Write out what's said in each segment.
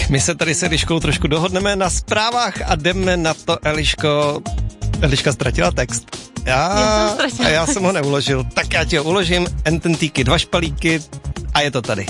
My se tady s Eliškou trošku dohodneme na zprávách a jdeme na to, Eliško. Eliška ztratila text. Já jsem ho neuložil. Tak já ti ho uložím, ententíky, 2 špalíky a je to tady.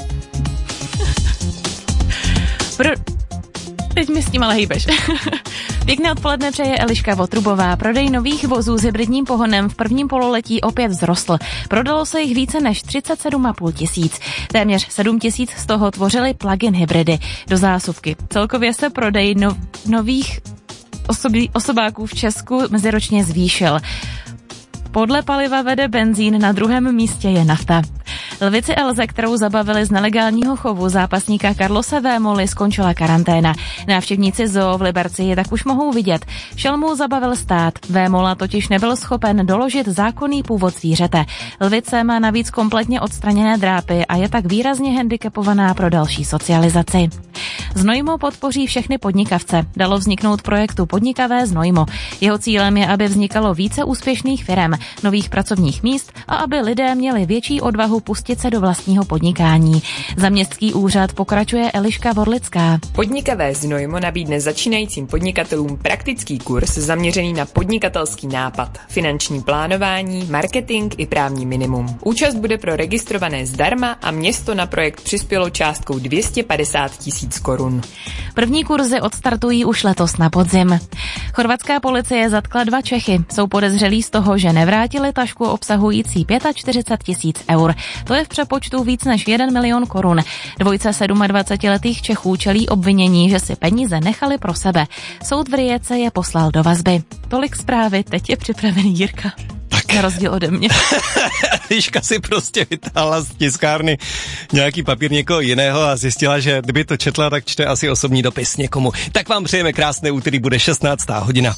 Teď mi s tím ale hýbeš. Pěkné odpoledne přeje Eliška Votrubová. Prodej nových vozů s hybridním pohonem v prvním pololetí opět vzrostl. Prodalo se jich více než 37 500. Téměř 7 000 z toho tvořily plug-in hybridy do zásuvky. Celkově se prodej nových osobáků v Česku meziročně zvýšil. Podle paliva vede benzín, na druhém místě je nafta. Lvici Elze, kterou zabavili z nelegálního chovu zápasníka Carlose Vémoly, skončila karanténa. Návštěvníci zoo v Liberci je tak už mohou vidět. Šelmu zabavil stát. Vémola totiž nebyl schopen doložit zákonný původ zvířete. Lvice má navíc kompletně odstraněné drápy a je tak výrazně handicapovaná pro další socializaci. Znojmo podpoří všechny podnikavce. Dalo vzniknout projektu Podnikavé Znojmo. Jeho cílem je, aby vznikalo více úspěšných firem, nových pracovních míst a aby lidé měli větší odvahu pustit se do vlastního podnikání. Za městský úřad pokračuje Eliška Vorlická. Podnikavé Znojmo nabídne začínajícím podnikatelům praktický kurz zaměřený na podnikatelský nápad, finanční plánování, marketing i právní minimum. Účast bude pro registrované zdarma a město na projekt přispělo částkou 250 000 korun. První kurzy odstartují už letos na podzim. Chorvatská policie zatkla 2 Čechy. Jsou podezřelí z toho, že nevrátili tašku obsahující 45 000 eur. To je v přepočtu víc než 1 milion korun. Dvojce 27letých Čechů čelí obvinění, že si peníze nechali pro sebe. Soud v Rijece je poslal do vazby. Tolik zprávy, teď je připravený Jirka. Tak. Na rozdíl ode mě. Eliška si prostě vytáhla z tiskárny nějaký papír někoho jiného a zjistila, že kdyby to četla, tak čte asi osobní dopis někomu. Tak vám přejeme krásné úterý, bude 16. hodina.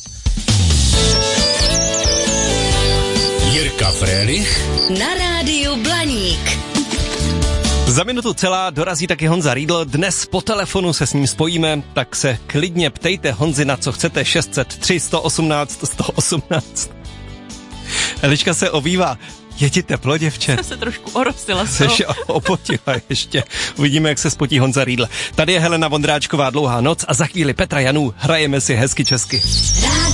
Jirka Frélich na rádiu Blaník. Za minutu celá dorazí taky Honza Riedl. Dnes po telefonu se s ním spojíme, tak se klidně ptejte Honzi na co chcete. 603 118 118. Eliška se ovívá. Je ti teplo, děvče? Jsem se trošku orosila. Jseš opotila ještě. Uvidíme, jak se spotí Honza Riedl. Tady je Helena Vondráčková, Dlouhá noc a za chvíli Petra Janů. Hrajeme si hezky česky.